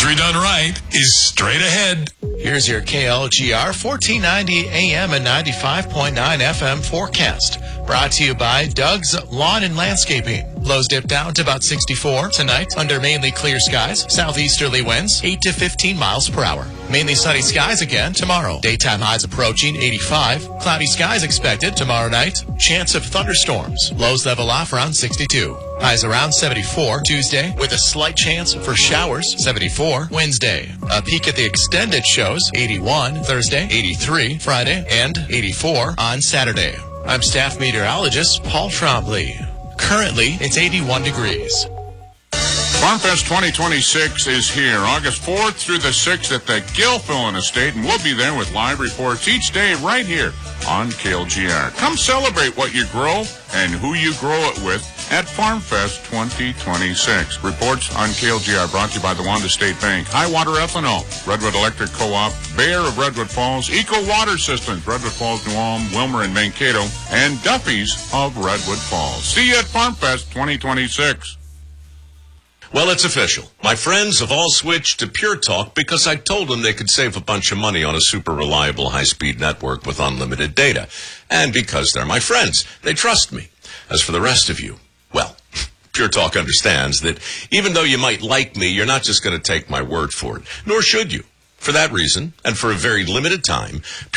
Country done right is straight ahead. Here's your KLGR 1490 AM and 95.9 FM forecast. Brought to you by Doug's Lawn and Landscaping. Lows dip down to about 64 tonight under mainly clear skies. Southeasterly winds 8 to 15 miles per hour. Mainly sunny skies again tomorrow. Daytime highs approaching 85. Cloudy skies expected tomorrow night. Chance of thunderstorms. Lows level off around 62. Highs around 74 Tuesday with a slight chance for showers. 74 Wednesday. A peek at the extended shows. 81 Thursday, 83 Friday, and 84 on Saturday. I'm staff meteorologist Paul Trombley. Currently, it's 81 degrees. FarmFest 2026 is here, August 4th through the 6th at the Gilfillan Estate, and we'll be there with live reports each day right here on KLGR. Come celebrate what you grow and who you grow it with at FarmFest 2026. Reports on KLGR brought to you by the Wanda State Bank, Highwater Ethanol, Redwood Electric Co-op, Bayer of Redwood Falls, Eco Water Systems, Redwood Falls, New Ulm, Wilmer and Mankato, and Duffy's of Redwood Falls. See you at FarmFest 2026. Well, it's official. My friends have all switched to Pure Talk because I told them they could save a bunch of money on a super reliable high-speed network with unlimited data. And because they're my friends, they trust me. As for the rest of you, well, Pure Talk understands that even though you might like me, you're not just going to take my word for it. Nor should you. For that reason, and for a very limited time,